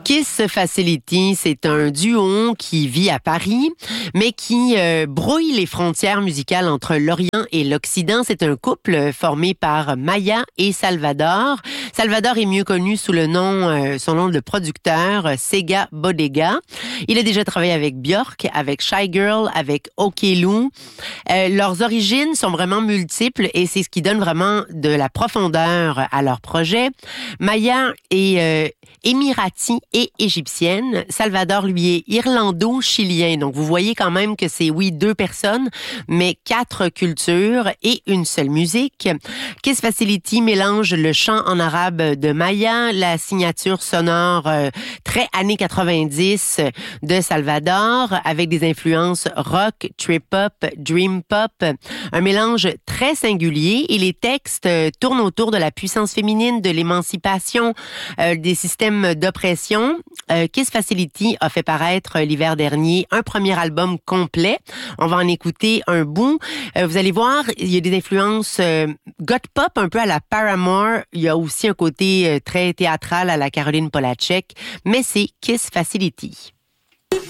Kiss Facility, c'est un duo qui vit à Paris, mais qui brouille les frontières musicales entre l'Orient et l'Occident. C'est un couple formé par Maya et Salvador. Salvador est mieux connu sous le nom, son nom de producteur, Sega Bodega. Il a déjà travaillé avec Björk, avec Shy Girl, avec Okelou. Leurs origines sont vraiment multiples et c'est ce qui donne vraiment de la profondeur à leur projet. Maya est émirati et égyptienne. Salvador, lui, est irlando-chilien. Donc, vous voyez quand même que c'est, oui, 2 personnes, mais 4 cultures et une seule musique. Kiss Facility mélange le chant en arabe de Maya, la signature sonore très années 90 de Salvador, avec des influences rock, trip-hop, dream-pop, un mélange très singulier. Et les textes tournent autour de la puissance féminine, de l'émancipation, des systèmes d'oppression. Kiss Facility a fait paraître l'hiver dernier un premier album complet. On va en écouter un bout. Vous allez voir, il y a des influences goth pop un peu à la Paramore. Il y a aussi un côté très théâtral à la Caroline Polachek, mais c'est Kiss Facility.